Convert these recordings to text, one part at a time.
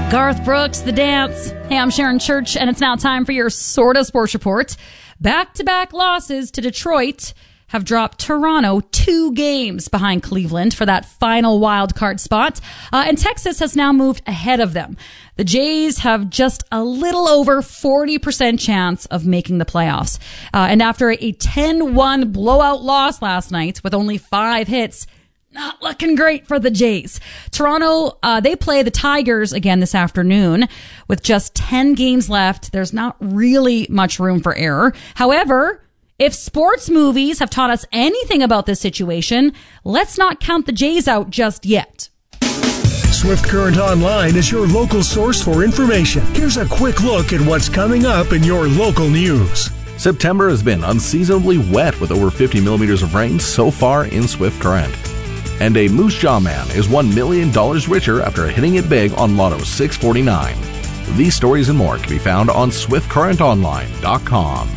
Garth Brooks, The Dance. Hey, I'm Sharon Church, and it's now time for your Sorta Sports Report. Back-to-back losses to Detroit have dropped Toronto 2 games behind Cleveland for that final wild card spot, and Texas has now moved ahead of them. The Jays have just a little over 40% chance of making the playoffs. And after a 10-1 blowout loss last night with only 5 hits, not looking great for the Jays. Toronto, they play the Tigers again this afternoon. With just 10 games left, there's not really much room for error. However, if sports movies have taught us anything about this situation, let's not count the Jays out just yet. Swift Current Online is your local source for information. Here's a quick look at what's coming up in your local news. September has been unseasonably wet with over 50 millimeters of rain so far in Swift Current. And a Moose Jaw man is $1 million richer after hitting it big on Lotto 649. These stories and more can be found on SwiftCurrentOnline.com.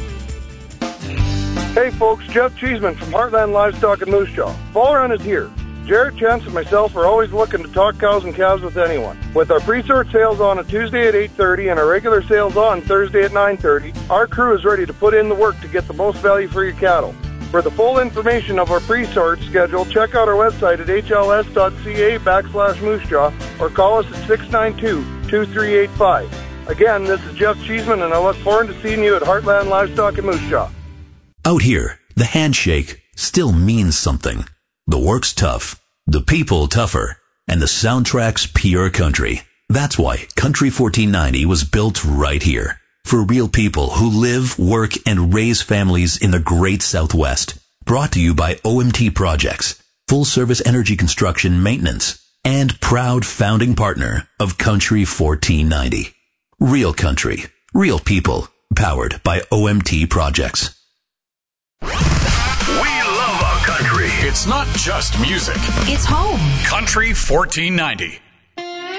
Hey folks, Jeff Cheeseman from Heartland Livestock in Moose Jaw. Fall run is here. Jared, Chance, and myself are always looking to talk cows and calves with anyone. With our pre-sort sales on a Tuesday at 8:30 and our regular sales on Thursday at 9:30, our crew is ready to put in the work to get the most value for your cattle. For the full information of our pre-sort schedule, check out our website at hls.ca/moosejaw or call us at 692-2385. Again, this is Jeff Cheeseman, and I look forward to seeing you at Heartland Livestock in Moose Jaw. Out here, the handshake still means something. The work's tough, the people tougher, and the soundtrack's pure country. That's why Country 1490 was built right here. For real people who live, work, and raise families in the great Southwest. Brought to you by OMT Projects, full-service energy construction maintenance, and proud founding partner of Country 1490. Real country, real people, powered by OMT Projects. We love our country. It's not just music. It's home. Country 1490.